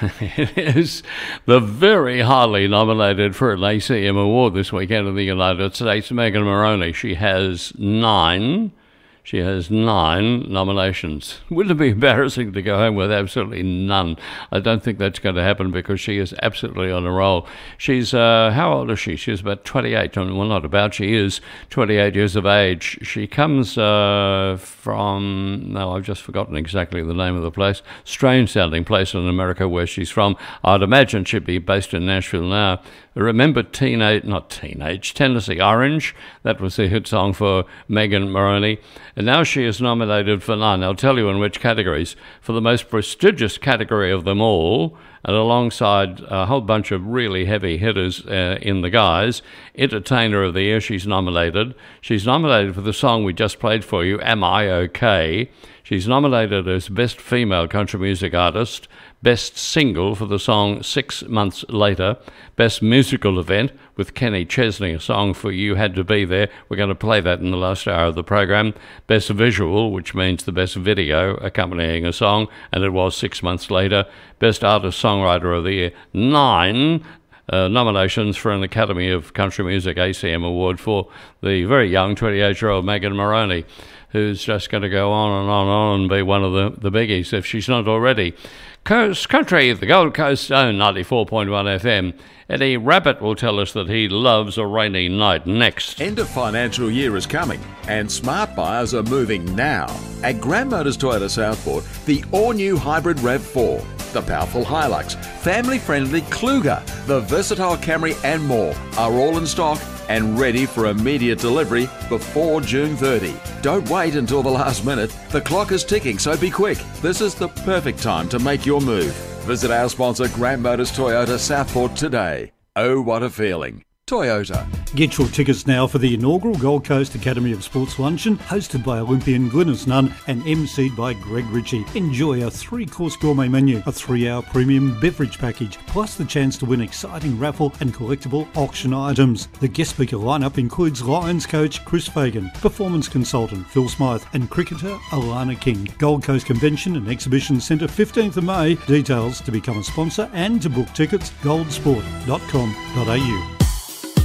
It is the very highly nominated for an ACM award this weekend in the United States, Megan Moroney. She has nine nominations. Wouldn't it be embarrassing to go home with absolutely none? I don't think that's going to happen because she is absolutely on a roll. She's, how old is she? She's about 28. Well, not about. She is 28 years of age. She comes from, no, I've just forgotten exactly the name of the place. Strange sounding place in America where she's from. I'd imagine she'd be based in Nashville now. Remember Tennessee Orange? That was the hit song for Megan Moroney. And now she is nominated for 9. I'll tell you in which categories. For the most prestigious category of them all, and alongside a whole bunch of really heavy hitters in the guys, Entertainer of the Year, she's nominated. She's nominated for the song we just played for you, Am I OK? She's nominated as Best Female Country Music Artist, Best Single for the song 6 Months Later, Best Musical Event with Kenny Chesney, a song for You Had to Be There. We're going to play that in the last hour of the program. Best Visual, which means the best video accompanying a song, and it was 6 months later. Best Artist-Songwriter of the Year. 9 nominations for an Academy of Country Music ACM Award for the very young 28-year-old Megan Moroney, who's just going to go on and on and on and be one of the biggies if she's not already. Coast Country, the Gold Coast own 94.1 FM. Eddie Rabbit will tell us that he loves a rainy night next. End of financial year is coming and smart buyers are moving now. At Grand Motors Toyota Southport, the all-new hybrid RAV4, the powerful Hilux, family-friendly Kluger, the versatile Camry and more are all in stock and ready for immediate delivery before June 30. Don't wait until the last minute. The clock is ticking, so be quick. This is the perfect time to make your move. Visit our sponsor Grand Motors Toyota Southport today. Oh, what a feeling. Toyota. Get your tickets now for the inaugural Gold Coast Academy of Sports Luncheon, hosted by Olympian Glynis Nunn and emceed by Greg Ritchie. Enjoy a 3-course gourmet menu, a 3-hour premium beverage package, plus the chance to win exciting raffle and collectible auction items. The guest speaker lineup includes Lions coach Chris Fagan, performance consultant Phil Smythe, and cricketer Alana King. Gold Coast Convention and Exhibition Centre, 15th of May. Details to become a sponsor and to book tickets, goldsport.com.au.